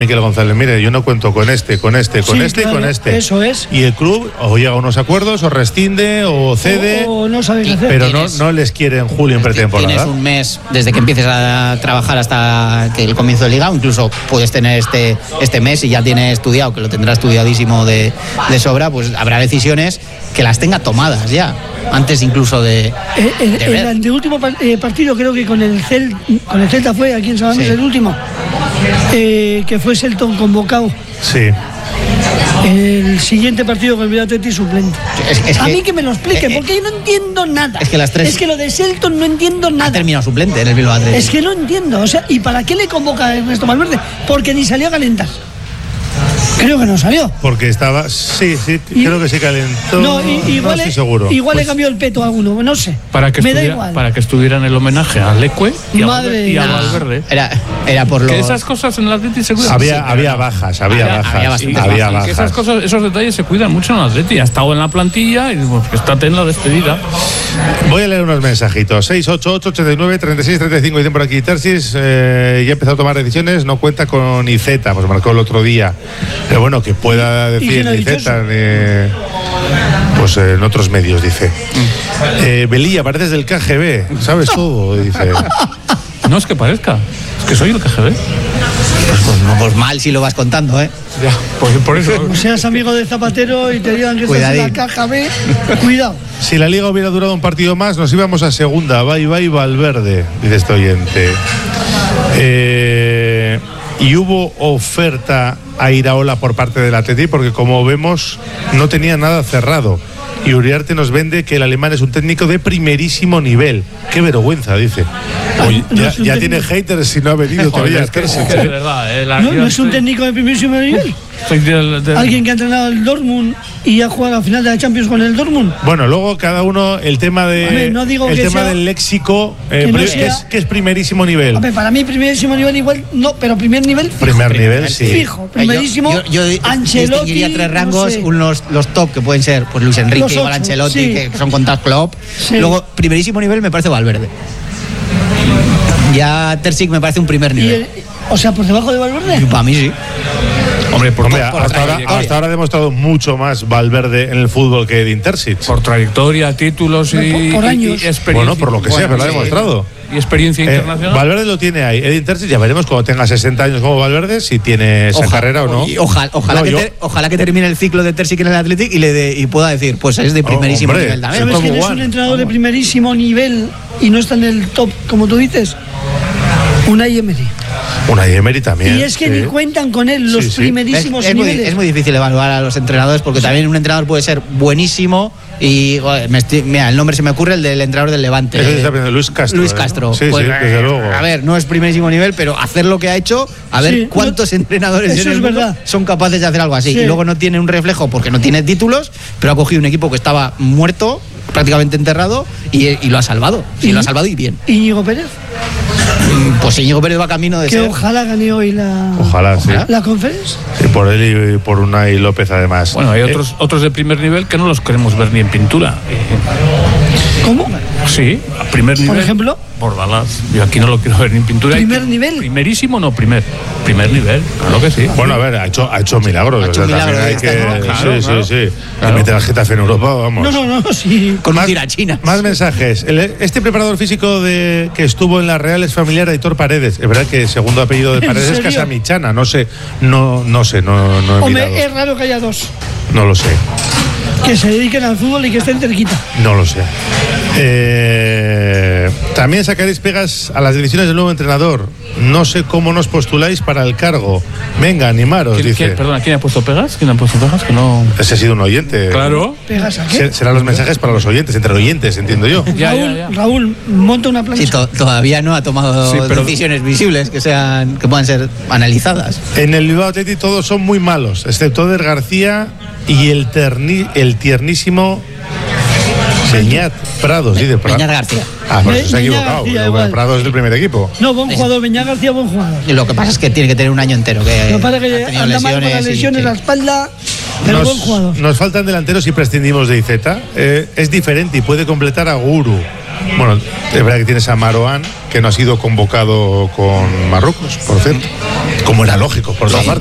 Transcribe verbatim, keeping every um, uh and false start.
Miquel González, mire, yo no cuento con este, con este, con Sí, este claro, y con este. eso es. Y el club o llega a unos acuerdos, o rescinde, o cede, O, o no sabe qué hacer. pero no, no les quiere en julio en pretemporada. Tienes un mes desde que empieces a trabajar hasta que el comienzo de liga, o incluso puedes tener este, este mes y ya tienes estudiado, que lo tendrá estudiadísimo de, de sobra, pues habrá decisiones que las tenga tomadas ya, antes incluso de, Eh, el, de el ver. anteúltimo par- eh, partido, creo que con el Cel, con el Celta fue aquí en San Mamés, Sí. el último, eh, que fue Selton convocado. Sí. El siguiente partido con el Atleti suplente. Es- es a que- mí que me lo explique, eh, eh, porque yo no entiendo nada. es que las tres- Es que lo de Selton no entiendo Ha nada. terminado suplente en el Bilbao Athletic. Es que no entiendo. O sea, ¿y para qué le convoca a Ernesto Valverde? Porque ni salió a calentar. Creo que no salió. Porque estaba, sí, sí, Y- creo que se calentó. No, y- igual, no estoy le, seguro. igual Pues- le cambió el peto a alguno, no sé. Para que, me da estuviera- igual. para que estuviera en el homenaje a Leque y a, Madre Valverde, y a mía. Valverde. Era, era por Que los... esas cosas en el Atleti se cuidan. Había, Sí, había bajas, había Había- bajas, había había, bastantes Y bajas. que esas cosas, esos detalles se cuidan mucho en el Atleti. Ha estado en la plantilla y pues, que estate en la despedida. Voy a leer unos mensajitos. seis ocho ocho, ochenta y nueve, treinta y seis, treinta y cinco. Dicen por aquí, Tersis eh, ya ha empezado a tomar decisiones, no cuenta con Iceta, pues marcó el otro día. Pero bueno, que pueda ¿Y decir quién ha dicho Iceta eh, pues eh, en otros medios, dice. Eh, Belilla, pareces del K G B, sabes todo, dice. No es que parezca, es que soy el K G B. Pues, pues, no, pues mal si lo vas contando, ¿eh? Ya, pues por eso. O seas amigo de Zapatero y te digan que estás en Cuidadín. la caja B, cuidado. Si la liga hubiera durado un partido más, nos íbamos a segunda. Bye bye Valverde, dice este oyente. Eh, y hubo oferta a Iraola por parte del Atleti, porque como vemos no tenía nada cerrado. Y Uriarte nos vende que el alemán es un técnico de primerísimo nivel. Qué vergüenza, dice. Oye, no ya es un ya técnico. tiene haters si no ha venido todavía. Joder, es que, es que de verdad, eh, la- No, yo no es un estoy- técnico de primerísimo nivel. soy del- del- Alguien que ha entrenado el Dortmund y ha jugado la final de la Champions con el Dortmund. Bueno, luego cada uno, el tema de A ver, no digo el que tema sea- del léxico, eh, que no pri- sea- que, es, que es primerísimo nivel. Hombre, para mí primerísimo nivel igual, no, pero primer nivel fijo. Primer nivel, sí. Fijo, primerísimo. Yo, yo, yo Ancelotti, distinguiría tres no rangos, sé. unos los top que pueden ser pues Luis Enrique, Los igual ocho, Ancelotti, sí. que son contados Klopp. Sí. Luego, primerísimo nivel me parece Valverde. Ya Terzic me parece un primer Y nivel. el- o sea, por debajo de Valverde. Para mí sí. Hombre, por, Hombre, por hasta, ahora, trayectoria. hasta ahora ha demostrado mucho más Valverde en el fútbol que Edin Terzic. Por trayectoria, títulos y, Por- por y- años. y experiencia. Bueno, por lo que sea, pero lo ha sí. demostrado. Y experiencia Eh, internacional. Valverde lo tiene ahí. Edin Terzic ya veremos cuando tenga sesenta años como Valverde si tiene esa Oja- carrera o no. y Ojalá, ojalá, No, que yo- ter- ojalá que termine el ciclo de Terzic en el Athletic y, le de- y pueda decir, pues es de primerísimo hombre, nivel también. ¿Sabes Tom quién es One. un entrenador de primerísimo nivel y no está en el top, como tú dices? Unai Emery. Una Emery también. Y es que sí. ni cuentan con él los Sí, sí. primerísimos Es, es muy, niveles. es muy difícil evaluar a los entrenadores porque también un entrenador puede ser buenísimo y joder, me estoy- mira, el nombre se me ocurre, el del entrenador del Levante. Eso se está pensando, Luis Castro. Luis ¿eh? Castro. Sí, Pues, sí, desde luego. A ver, no es primerísimo nivel, pero hacer lo que ha hecho, a ver Sí, cuántos no- entrenadores eso en el es mundo verdad. son capaces de hacer algo así. Sí. Y luego no tiene un reflejo porque no tiene títulos, pero ha cogido un equipo que estaba muerto, prácticamente enterrado, y, y lo ha salvado. Y lo ha salvado y bien. Íñigo Pérez, Pues Íñigo Pérez va camino de que ser. ojalá gane hoy la, Ojalá, sí. la conferencia. Sí, por él y por Unai López además. Bueno, hay Eh, otros, otros de primer nivel que no los queremos ver ni en pintura. ¿Cómo? Sí, a primer nivel. Por ejemplo. Bordalás. Yo aquí no lo quiero ver ni en pintura. ¿Primer nivel? Primerísimo, no, primer. Primer nivel, claro que sí. Bueno, a ver, ha hecho, ha hecho milagros. Ha hecho o sea, milagros, también hay ya está, que. ¿no? Claro, sí, claro. sí, sí. Claro. Que mete al Getafe en Europa, vamos. No, no, no, sí. Con Más- un tirachinas. Más mensajes. El- este preparador físico de, que estuvo en la Real es familiar de Aitor Paredes. Es verdad que el segundo apellido de ¿En Paredes es serio? Casamichana. No sé, no, no sé, no, no he Hombre, mirado. es raro que haya dos No lo sé, que se dediquen al fútbol y que estén cerquita. no lo sé. Eh, también sacaréis pegas a las decisiones del nuevo entrenador. No sé cómo nos postuláis para el cargo. Venga, animaros, ¿Quién, dice. quién- perdona, ¿quién ha puesto pegas? ¿Quién ha puesto pegas? Que no. Ese ha sido un oyente. Claro. ¿Pegas a qué? Se- Serán los mensajes para los oyentes, entre oyentes, entiendo yo. Ya, Raúl, ya, ya. Raúl, monta una plancha. Sí, to- todavía no ha tomado Sí, pero- decisiones visibles que sean que puedan ser analizadas. En el Bilbao Athletic todos son muy malos, excepto Eder García y el, terni- el tiernísimo Beñat Prados. Sí, de Pra- Beñat García. Ah, por eso Be- se ha Beñat equivocado. García, porque igual. Prados es del primer equipo. No, buen jugador, Beñat García, buen jugador. Y lo que pasa es que tiene que tener un año entero. Que Lo que pasa es que ha tenido anda mal con las y- lesiones, sí. la espalda, pero buen Nos, jugador. nos faltan delanteros y prescindimos de Iceta. Eh, es diferente y puede completar a Guru. Bueno, es verdad que tienes a Marouane, que no ha sido convocado con Marruecos, por cierto. Como era lógico, por otra parte.